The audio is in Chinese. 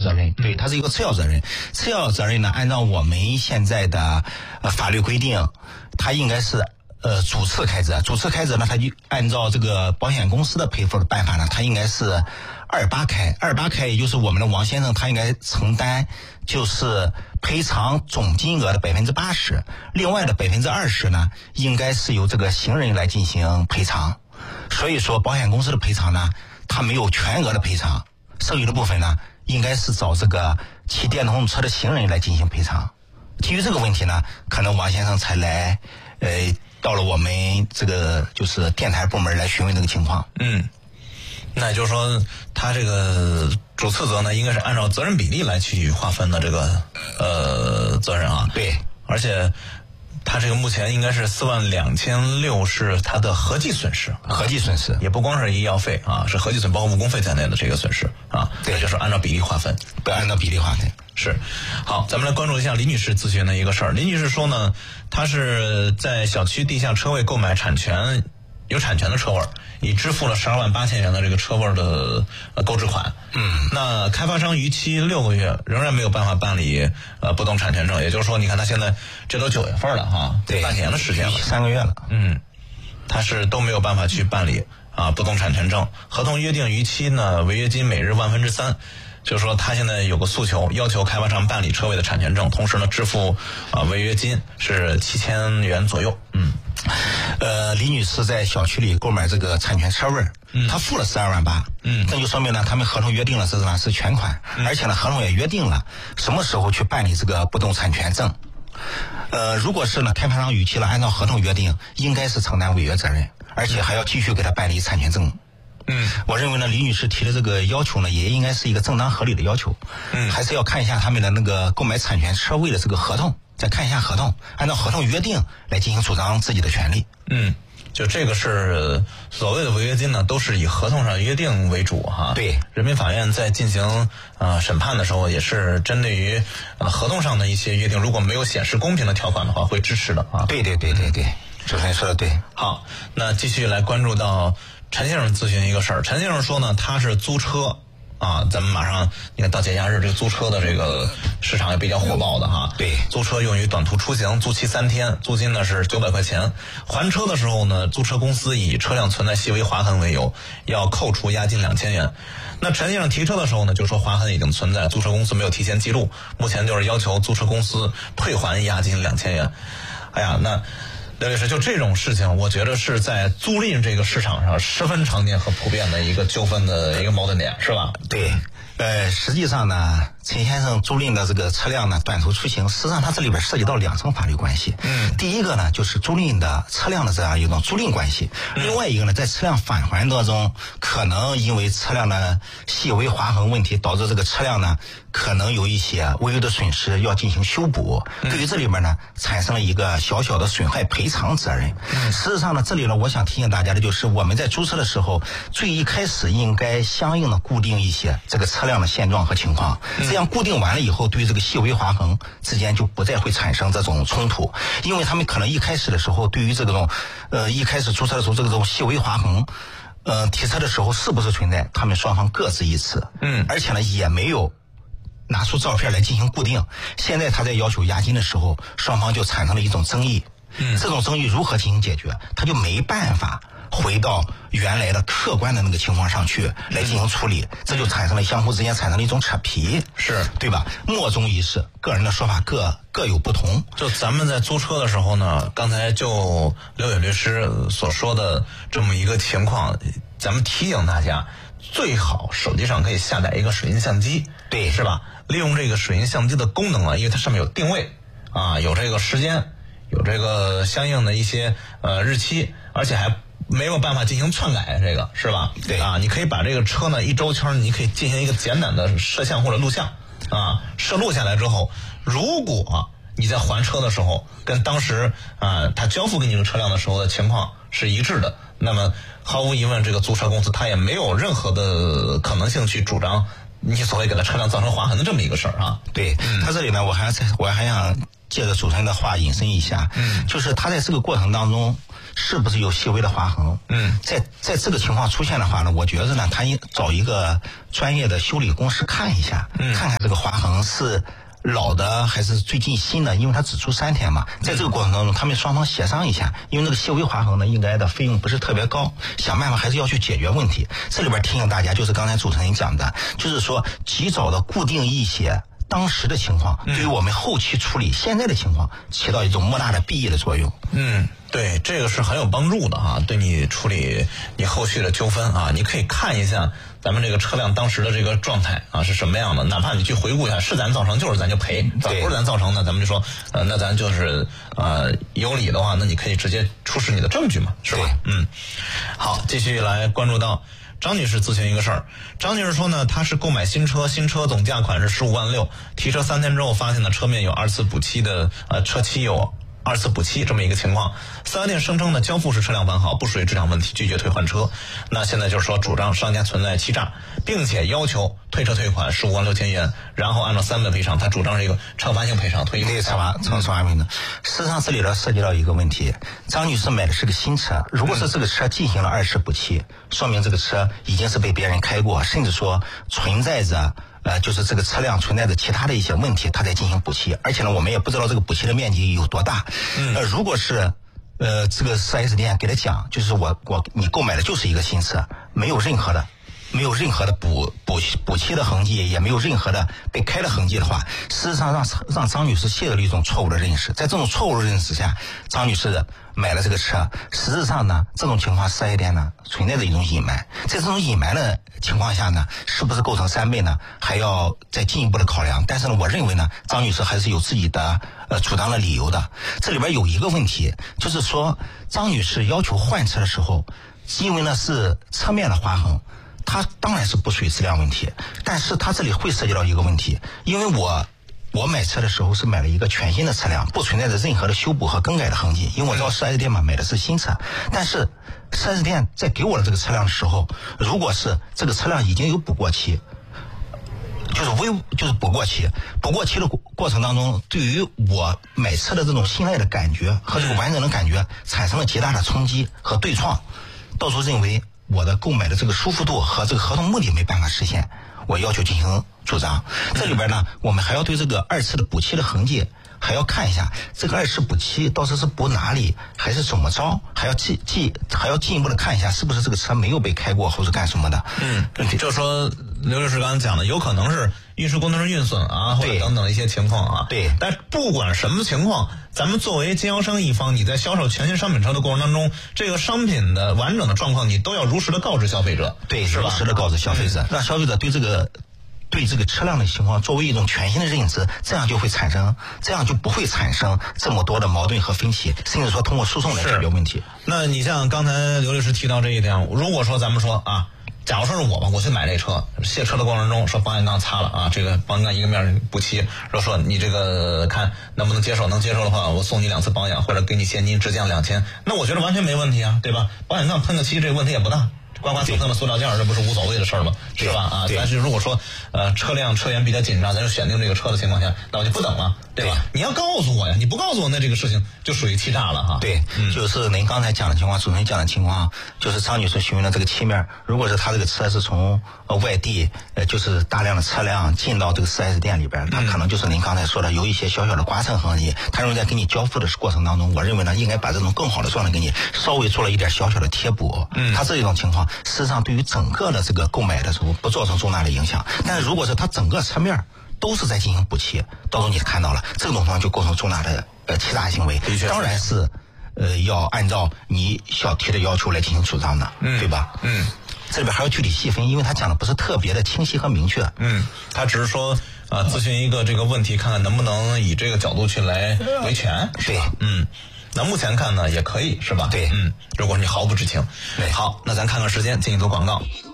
责任，对，它是一个次要责任。次要责任呢，按照我们现在的法律规定，它应该是主次开责。主次开责呢，它就按照这个保险公司的赔付的办法呢，它应该是28开。28开，也就是我们的王先生他应该承担就是赔偿总金额的80%，另外的20%呢，应该是由这个行人来进行赔偿。所以说保险公司的赔偿呢，它没有全额的赔偿，剩余的部分呢，应该是找这个骑电动车的行人来进行赔偿。基于这个问题呢，可能王先生才来到了我们这个就是电台部门来询问这个情况。 那也就是说他这个主次责呢，应该是按照责任比例来去划分的这个责任啊。 对， 而且他这个目前应该是42600是他的合计损失，也不光是医药费啊，是合计损包括误工费在内的这个损失啊。对，就是按照比例划分， 对，按照比例划分。 是。好，咱们来关注一下李女士咨询的一个事儿。李女士说呢，她是在小区地下车位购买有产权的车位，已支付了128000元的这个车位的购置款。那开发商逾期6个月，仍然没有办法办理不动产权证。也就是说，你看他现在这都9月份了哈， 对， 半年的时间了 ，3个月了。 他是都没有办法去办理不动产权证。合同约定逾期呢，违约金每日3%。就是说他现在有个诉求，要求开发商办理车位的产权证，同时呢支付违约金是7000元左右。 李女士在小区里购买这个产权车位，她付了12.8万，那就说明呢，他们合同约定了是全款，而且呢，合同也约定了什么时候去办理这个不动产权证。如果是呢，开发商逾期了，按照合同约定，应该是承担违约责任，而且还要继续给他办理产权证。我认为呢，李女士提的这个要求呢，也应该是一个正当合理的要求。还是要看一下他们的那个购买产权车位的这个合同，再看一下合同，按照合同约定来进行主张自己的权利。 就这个是所谓的违约金呢，都是以合同上约定为主哈。 对， 人民法院在进行审判的时候，也是针对于合同上的一些约定，如果没有显示公平的条款的话，会支持的啊。 对，主持人说的对。 好，那继续来关注到陈先生咨询一个事儿。陈先生说呢，他是租车咱们马上你看到节假日，这个租车的这个市场也比较火爆的哈。 对， 租车用于短途出行，租期3天，租金呢是900块钱。还车的时候呢，租车公司以车辆存在细微划痕为由，要扣除押金2000元。那陈先生提车的时候呢，就说划痕已经存在，租车公司没有提前记录，目前就是要求租车公司退还押金2000元。哎呀，那刘律师，就这种事情，我觉得是在租赁这个市场上十分常见和普遍的一个纠纷的一个矛盾点，是吧？ 对，实际上呢，陈先生租赁的这个车辆呢，短途出行，实际上它这里边涉及到2层法律关系。第一个呢，就是租赁的车辆的这样一种租赁关系；另外一个呢，在车辆返还当中，可能因为车辆的细微划痕问题，导致这个车辆呢，可能有一些微微的损失要进行修补。对于这里边呢，产生了一个小小的损害赔偿责任。事实上呢，这里呢，我想提醒大家的就是，我们在租车的时候，最一开始应该相应的固定一些这个车辆的现状和情况，这样固定完了以后，对于这个细微划痕之间就不再会产生这种冲突，因为他们可能一开始的时候，对于这种一开始租车的时候，这种细微划痕提车的时候是不是存在，他们双方各执一词。而且呢，也没有拿出照片来进行固定。现在他在要求押金的时候，双方就产生了一种争议。这种争议如何进行解决？他就没办法回到原来的客观的那个情况上去来进行处理，这就产生了相互之间产生了一种扯皮， 是对吧？莫衷一是，个人的说法各有不同。 就咱们在租车的时候呢，刚才就刘伟律师所说的这么一个情况，咱们提醒大家，最好手机上可以下载一个水印相机， 对， 是吧？利用这个水印相机的功能因为它上面有定位有这个时间，有这个相应的一些日期，而且还没有办法进行篡改，这个是吧？ 对你可以把这个车呢一周圈，你可以进行一个简短的摄像或者录像摄录下来之后，如果你在还车的时候跟当时他交付给你这个车辆的时候的情况是一致的，那么毫无疑问，这个租车公司他也没有任何的可能性去主张你所谓给他车辆造成划痕的这么一个事儿对，他这里呢，我还想借着主持人的话引申一下，就是他在这个过程当中， 是不是有细微的划痕？在这个情况出现的话呢，我觉得呢，他应找一个专业的修理公司看一下，看看这个划痕是老的还是最近新的，因为它只出3天嘛，在这个过程当中，他们双方协商一下，因为那个细微划痕呢，应该的费用不是特别高，想办法还是要去解决问题。这里边提醒大家，就是刚才主持人讲的，就是说及早的固定一些当时的情况，对于我们后期处理现在的情况起到一种莫大的裨益的作用。 对，这个是很有帮助的哈，对你处理你后续的纠纷啊，你可以看一下咱们这个车辆当时的这个状态啊是什么样的，哪怕你去回顾一下，是咱造成就是咱就赔，不是咱造成的，咱们就说那咱就是有理的话，那你可以直接出示你的证据嘛，是吧？好，继续来关注到张女士咨询一个事儿。张女士说呢，她是购买新车，新车总价款是15.6万，提车3天之后发现呢车面有2次补漆的车漆有2次补漆这么一个情况。4S店声称呢交付时车辆完好，不属于质量问题，拒绝退换车。那现在就是说主张商家存在欺诈，并且要求退车退款15.6万元，然后按照3倍赔偿，他主张是一个惩罚性赔偿，退一赔偿赔的。事实上这里头涉及到一个问题，张女士买的是个新车，如果是这个车进行了2次补漆，说明这个车已经是被别人开过，甚至说存在着就是这个车辆存在着其他的一些问题，他在进行补漆，而且呢，我们也不知道这个补漆的面积有多大。如果是这个 4S 店给他讲，就是你购买的就是一个新车，没有任何的补漆的痕迹，也没有任何的被开的痕迹的话，事实上让张女士陷入了一种错误的认识。在这种错误的认识下，张女士买了这个车，实质上呢，这种情况4S店呢存在着一种隐瞒。在这种隐瞒的情况下呢，是不是构成3倍呢？还要再进一步的考量。但是呢，我认为呢，张女士还是有自己的主张的理由的。这里边有一个问题，就是说张女士要求换车的时候，因为呢是车面的划痕，它当然是不属于质量问题，但是它这里会涉及到一个问题，因为我买车的时候是买了一个全新的车辆，不存在着任何的修补和更改的痕迹，因为我到 4S 店嘛买的是新车，但是 4S 店在给我的这个车辆的时候，如果是这个车辆已经有补过漆，就是补过漆的过程当中，对于我买车的这种信赖的感觉和这个完整的感觉产生了极大的冲击和对创，到时候认为我的购买的这个舒服度和这个合同目的没办法实现，我要求进行主张。这里边呢，我们还要对这个2次的补漆的痕迹还要看一下，这个2次补漆到底是补哪里，还是怎么着，还要进一步的看一下，是不是这个车没有被开过或者干什么的。 就是说刘律师刚才讲的，有可能是运输工程运损啊，或者等等一些情况啊。 对。 但不管什么情况，咱们作为经销商一方，你在销售全新商品车的过程当中，这个商品的完整的状况，你都要如实的告知消费者。 对，是吧？如实的告知消费者，让消费者对这个车辆的情况作为一种全新的认知，这样就不会产生这么多的矛盾和分歧，甚至说通过诉讼来解决问题。 那你像刚才刘律师提到这一点，如果说咱们说啊，假如说是我吧，我去买这车，卸车的过程中说保险杠擦了啊，这个保险杠一个面补漆，说你这个看能不能接受，能接受的话，我送你2次保养，或者给你现金直降2000，那我觉得完全没问题啊，对吧？保险杠喷个漆，这个问题也不大。刮蹭蹭的塑料件，这不是无所谓的事儿吗？是吧？啊，但是如果说车源比较紧张，咱就选定这个车的情况下，那我就不等了，对吧？你要告诉我呀，你不告诉我，那这个事情就属于欺诈了哈。 对，就是您刚才讲的情况，主持人讲的情况，就是张女士询问的这个漆面，如果是她这个车是从外地就是大量的车辆进到这个 4S 店里边，她可能就是您刚才说的有一些小小的刮蹭痕迹，她认为在给你交付的过程当中，我认为呢应该把这种更好的状态给你稍微做了一点小小的贴补。她这种情况事实上对于整个的这个购买的时候不造成重大的影响，但是如果是它整个车面都是在进行补漆，到时候你看到了这种情况就构成重大的欺诈行为，当然是要按照你小提的要求来进行主张的，对吧？这里边还要具体细分，因为他讲的不是特别的清晰和明确。 他只是说咨询一个这个问题，看看能不能以这个角度去来维权，是吧？那目前看呢也可以，是吧？ 对， 如果你毫不知情。好，那咱看看时间，进一组广告。